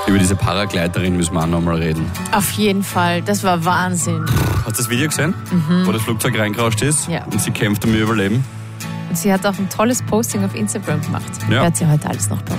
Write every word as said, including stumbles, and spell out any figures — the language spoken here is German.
Über diese Paragleiterin müssen wir auch noch mal reden. Auf jeden Fall, das war Wahnsinn. Hast du das Video gesehen? Mhm. Wo das Flugzeug reingerauscht ist? Ja. Und sie kämpft um ihr Überleben? Und sie hat auch ein tolles Posting auf Instagram gemacht. Ja. Hört sie heute alles noch bei uns.